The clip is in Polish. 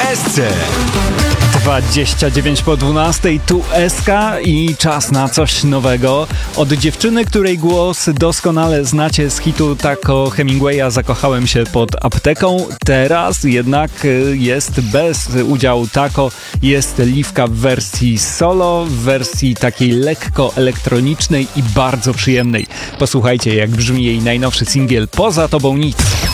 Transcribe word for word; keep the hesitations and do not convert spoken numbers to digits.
S C. dwadzieścia dziewięć po dwunastej, tu S K i czas na coś nowego. Od dziewczyny, której głos doskonale znacie z hitu Taco Hemingwaya Zakochałem się pod apteką. Teraz jednak jest bez udziału Taco. Jest Liwka w wersji solo, w wersji takiej lekko elektronicznej i bardzo przyjemnej. Posłuchajcie, jak brzmi jej najnowszy singiel Poza tobą nic.